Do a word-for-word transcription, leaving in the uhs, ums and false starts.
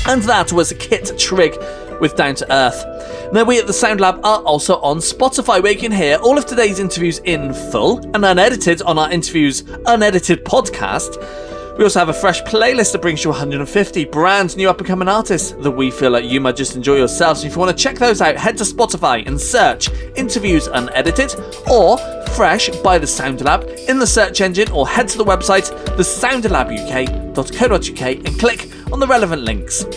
And that was Kit Trigg with Down to Earth. Now, we at the Sound Lab are also on Spotify, where you can hear all of today's interviews in full and unedited on our Interviews Unedited podcast. We also have a fresh playlist that brings you one hundred fifty brand new up-and-coming artists that we feel like you might just enjoy yourselves. So if you want to check those out, head to Spotify and search Interviews Unedited or Fresh by The Sound Lab in the search engine, or head to the website the sound lab u k dot co dot u k and click on the relevant links.